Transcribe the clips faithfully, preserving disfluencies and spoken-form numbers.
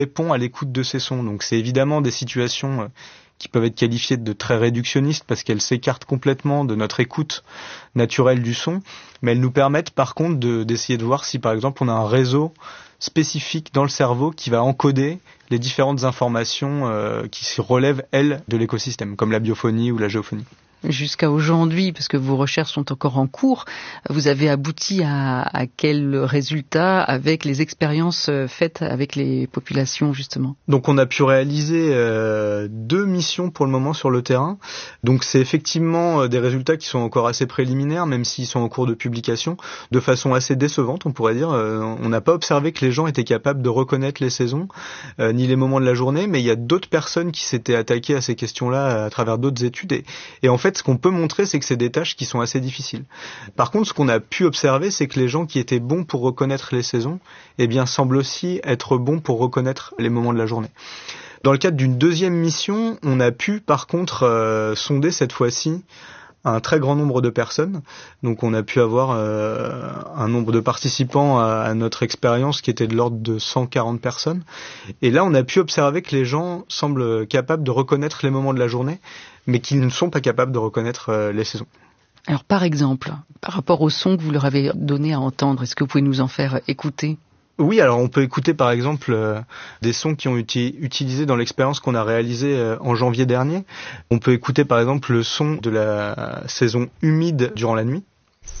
répond à l'écoute de ces sons. Donc c'est évidemment des situations qui peuvent être qualifiées de très réductionnistes parce qu'elles s'écartent complètement de notre écoute naturelle du son, mais elles nous permettent par contre de, d'essayer de voir si par exemple on a un réseau spécifique dans le cerveau qui va encoder les différentes informations euh, qui se relèvent, elles, de l'écosystème, comme la biophonie ou la géophonie. Jusqu'à aujourd'hui, parce que vos recherches sont encore en cours, vous avez abouti à, à quel résultat avec les expériences faites avec les populations, justement? Donc on a pu réaliser euh, deux missions pour le moment sur le terrain. Donc c'est effectivement des résultats qui sont encore assez préliminaires, même s'ils sont en cours de publication, de façon assez décevante, on pourrait dire. Euh, on n'a pas observé que les gens étaient capables de reconnaître les saisons, euh, ni les moments de la journée, mais il y a d'autres personnes qui s'étaient attaquées à ces questions-là à travers d'autres études. Et, et en fait, ce qu'on peut montrer, c'est que c'est des tâches qui sont assez difficiles. Par contre, ce qu'on a pu observer, c'est que les gens qui étaient bons pour reconnaître les saisons, eh bien, semblent aussi être bons pour reconnaître les moments de la journée. Dans le cadre d'une deuxième mission, on a pu, par contre, euh, sonder cette fois-ci un très grand nombre de personnes. Donc on a pu avoir euh, un nombre de participants à, à notre expérience qui était de l'ordre de cent quarante personnes. Et là, on a pu observer que les gens semblent capables de reconnaître les moments de la journée, mais qu'ils ne sont pas capables de reconnaître euh, les saisons. Alors par exemple, par rapport au son que vous leur avez donné à entendre, est-ce que vous pouvez nous en faire écouter ? Oui, alors on peut écouter par exemple euh, des sons qui ont été utilisés dans l'expérience qu'on a réalisée euh, en janvier dernier. On peut écouter par exemple le son de la saison humide durant la nuit.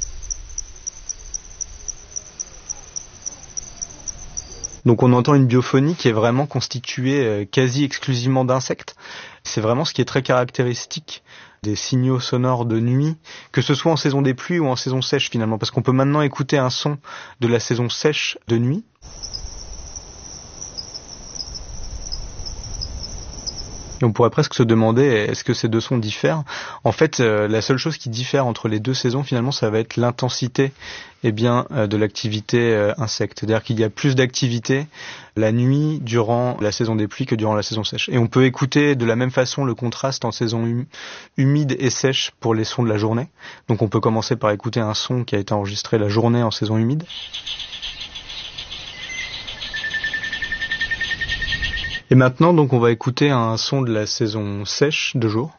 Donc on entend une biophonie qui est vraiment constituée euh, quasi exclusivement d'insectes. C'est vraiment ce qui est très caractéristique des signaux sonores de nuit, que ce soit en saison des pluies ou en saison sèche finalement, parce qu'on peut maintenant écouter un son de la saison sèche de nuit. Et on pourrait presque se demander, est-ce que ces deux sons diffèrent ? En fait, euh, la seule chose qui diffère entre les deux saisons, finalement, ça va être l'intensité eh bien, euh, de l'activité euh, insecte. C'est-à-dire qu'il y a plus d'activité la nuit durant la saison des pluies que durant la saison sèche. Et on peut écouter de la même façon le contraste en saison hum- humide et sèche pour les sons de la journée. Donc on peut commencer par écouter un son qui a été enregistré la journée en saison humide. Et maintenant, donc, on va écouter un son de la saison sèche de jour.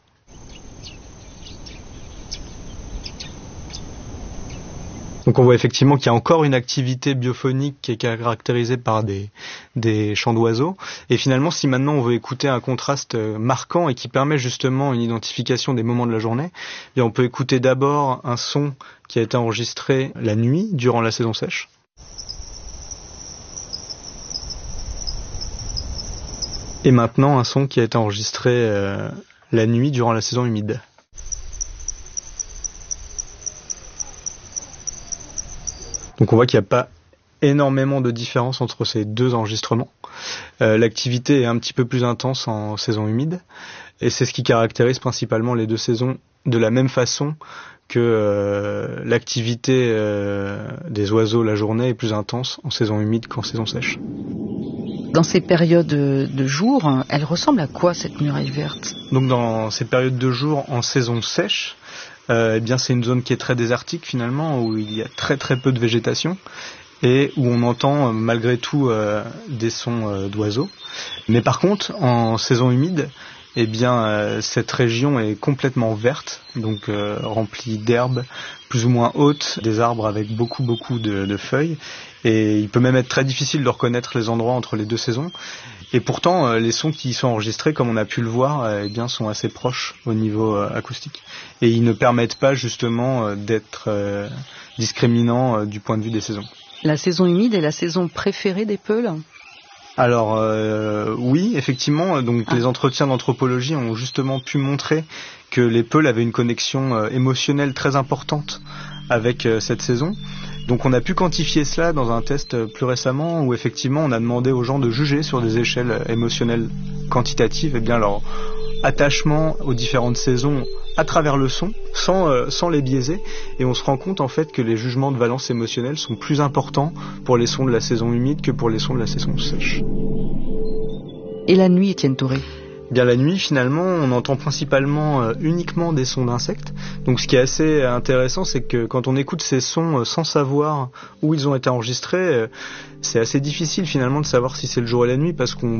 Donc on voit effectivement qu'il y a encore une activité biophonique qui est caractérisée par des, des chants d'oiseaux. Et finalement, si maintenant on veut écouter un contraste marquant et qui permet justement une identification des moments de la journée, eh bien on peut écouter d'abord un son qui a été enregistré la nuit durant la saison sèche. Et maintenant, un son qui a été enregistré euh, la nuit durant la saison humide. Donc on voit qu'il n'y a pas énormément de différence entre ces deux enregistrements. Euh, l'activité est un petit peu plus intense en saison humide, et c'est ce qui caractérise principalement les deux saisons de la même façon que euh, l'activité euh, des oiseaux la journée est plus intense en saison humide qu'en saison sèche. Dans ces périodes de jour, elle ressemble à quoi cette muraille verte ? Donc dans ces périodes de jour en saison sèche, euh, eh bien c'est une zone qui est très désertique finalement, où il y a très très peu de végétation et où on entend euh, malgré tout euh, des sons euh, d'oiseaux. Mais par contre, en saison humide, eh bien euh, cette région est complètement verte, donc euh, remplie d'herbes plus ou moins hautes, des arbres avec beaucoup beaucoup de, de feuilles. Et il peut même être très difficile de reconnaître les endroits entre les deux saisons. Et pourtant, euh, les sons qui y sont enregistrés, comme on a pu le voir, euh, eh bien, sont assez proches au niveau euh, acoustique. Et ils ne permettent pas justement euh, d'être euh, discriminants euh, du point de vue des saisons. La saison humide est la saison préférée des peuls ? Alors euh, oui, effectivement, donc ah. les entretiens d'anthropologie ont justement pu montrer que les peuls avaient une connexion euh, émotionnelle très importante avec euh, cette saison. Donc on a pu quantifier cela dans un test plus récemment où effectivement on a demandé aux gens de juger sur des échelles émotionnelles quantitatives eh bien leur attachement aux différentes saisons à travers le son, sans, euh, sans les biaiser, et on se rend compte en fait que les jugements de valence émotionnelle sont plus importants pour les sons de la saison humide que pour les sons de la saison sèche. Et la nuit, Étienne Thoré ? Bien la nuit finalement on entend principalement euh, uniquement des sons d'insectes. Donc ce qui est assez intéressant c'est que quand on écoute ces sons euh, sans savoir où ils ont été enregistrés, euh, c'est assez difficile finalement de savoir si c'est le jour et la nuit parce qu'on